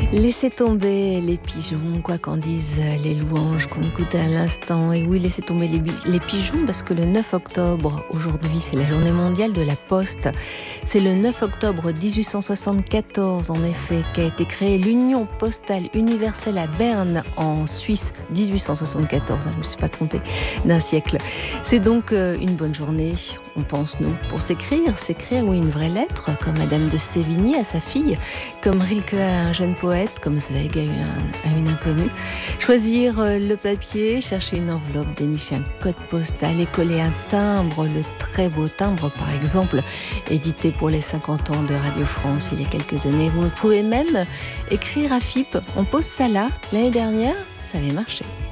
Laissez tomber les pigeons, quoi qu'en disent les louanges qu'on écoutait à l'instant. Et oui, laissez tomber les pigeons parce que le 9 octobre, aujourd'hui, c'est la journée mondiale de la poste. C'est le 9 octobre 1874, en effet, qu'a été créée l'Union postale universelle à Berne, en Suisse. 1874, je ne me suis pas trompée, d'un siècle. C'est donc une bonne journée, on pense, nous, pour s'écrire, oui, une vraie lettre, comme Madame de Sévigné à sa fille, comme Rilke à un jeune poète, comme Zweig à une inconnue. Choisir le papier, chercher une enveloppe, dénicher un code postal et coller un timbre, le très beau timbre par exemple, édité pour les 50 ans de Radio France il y a quelques années. Vous pouvez même écrire à FIP. On pose ça là. L'année dernière, ça avait marché.